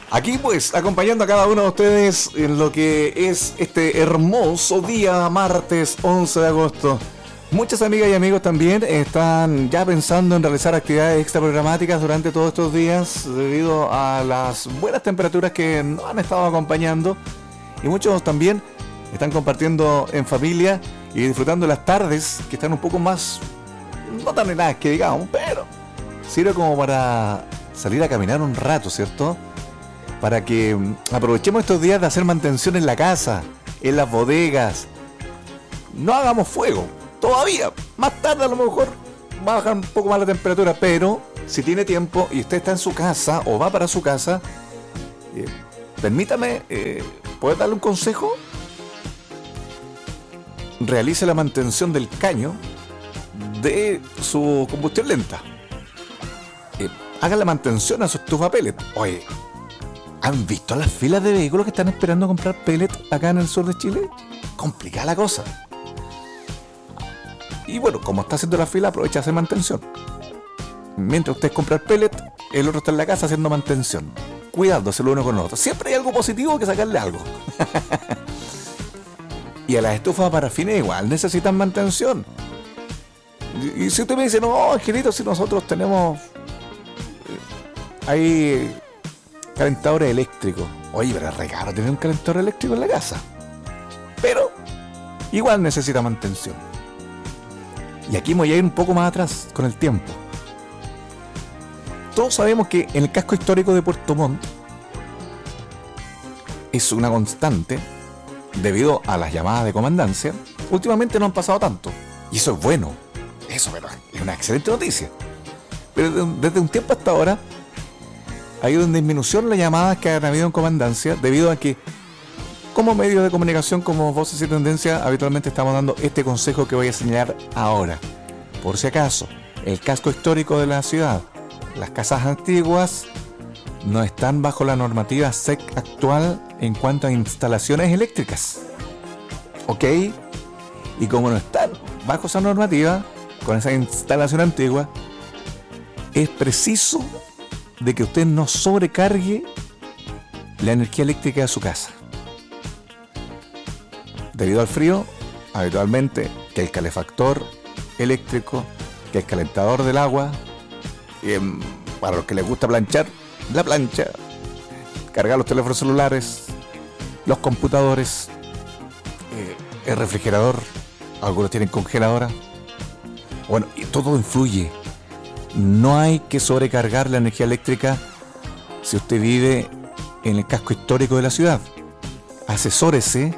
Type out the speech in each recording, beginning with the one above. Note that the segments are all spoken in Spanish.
Aquí pues, acompañando a cada uno de ustedes en lo que es este hermoso día martes 11 de agosto. Muchas amigas y amigos también están ya pensando en realizar actividades extraprogramáticas durante todos estos días debido a las buenas temperaturas que nos han estado acompañando. Y muchos también están compartiendo en familia y disfrutando las tardes que están un poco más, no tan heladas que digamos, pero sirve como para salir a caminar un rato, ¿cierto? Para que aprovechemos estos días de hacer mantención en la casa, en las bodegas. No hagamos fuego, todavía. Más tarde a lo mejor va a bajar un poco más la temperatura, pero si tiene tiempo y usted está en su casa o va para su casa, permítame, ¿puedo darle un consejo? Realice la mantención del caño de su combustión lenta. Haga la mantención a su estufa pellet. Oye, ¿han visto las filas de vehículos que están esperando comprar pellet acá en el sur de Chile? Complicada la cosa. Y bueno, como está haciendo la fila, aprovecha a hacer mantención. Mientras usted compra el pellet, el otro está en la casa haciendo mantención, cuidándose el uno con el otro. Siempre hay algo positivo que sacarle algo. Y a las estufas parafines igual necesitan mantención. Y si usted me dice, no, Angelito, si nosotros tenemos hay calentadores eléctricos. Oye, pero es re caro tener un calentador eléctrico en la casa. Pero igual necesita mantención. Y aquí me voy a ir un poco más atrás con el tiempo. Todos sabemos que en el casco histórico de Puerto Montt es una constante debido a las llamadas de comandancia. Últimamente no han pasado tanto. Y eso es bueno. Eso es una excelente noticia. Pero desde un tiempo hasta ahora ha ido en disminución las llamadas que han habido en comandancia debido a que como medios de comunicación, como Voces y Tendencia, habitualmente estamos dando este consejo que voy a señalar ahora. Por si acaso, el casco histórico de la ciudad, las casas antiguas, no están bajo la normativa SEC actual en cuanto a instalaciones eléctricas. ¿Ok? Y como no están bajo esa normativa, con esa instalación antigua, es preciso de que usted no sobrecargue la energía eléctrica de su casa. Debido al frío, habitualmente que el calefactor eléctrico, que el calentador del agua, para los que les gusta planchar, la plancha, cargar los teléfonos celulares, los computadores, el refrigerador, algunos tienen congeladora. Bueno, y todo influye. No hay que sobrecargar la energía eléctrica si usted vive en el casco histórico de la ciudad. Asesórese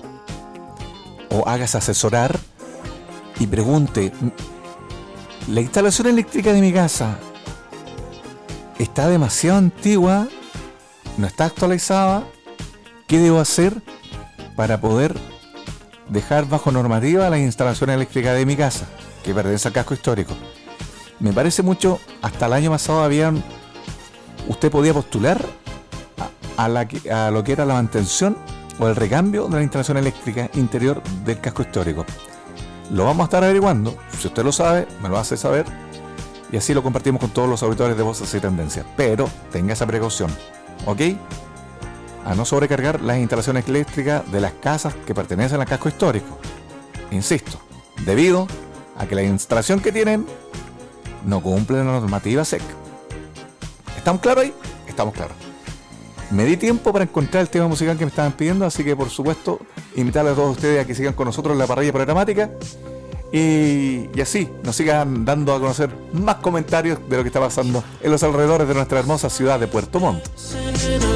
o hágase asesorar y pregunte: ¿la instalación eléctrica de mi casa está demasiado antigua? ¿No está actualizada? ¿Qué debo hacer para poder dejar bajo normativa la instalación eléctrica de mi casa, que pertenece al casco histórico? Me parece mucho, hasta el año pasado usted podía postular a lo que era la mantención o el recambio de la instalación eléctrica interior del casco histórico. Lo vamos a estar averiguando. Si usted lo sabe, me lo hace saber y así lo compartimos con todos los auditores de Voces y Tendencias. Pero tenga esa precaución, ¿ok? A no sobrecargar las instalaciones eléctricas de las casas que pertenecen al casco histórico. Insisto, debido a que la instalación que tienen no cumple la normativa SEC. ¿Estamos claros ahí? Estamos claros. Me di tiempo para encontrar el tema musical que me estaban pidiendo, así que por supuesto invitarles a todos ustedes a que sigan con nosotros en la parrilla programática y así nos sigan dando a conocer más comentarios de lo que está pasando en los alrededores de nuestra hermosa ciudad de Puerto Montt.